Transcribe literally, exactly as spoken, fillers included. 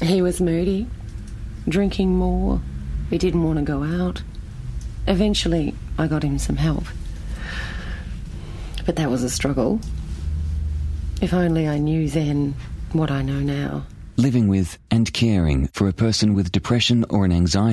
He was moody, drinking more. He didn't want to go out. Eventually, I got him some help. But that was a struggle. If only I knew then what I know now. Living with and caring for a person with depression or an anxiety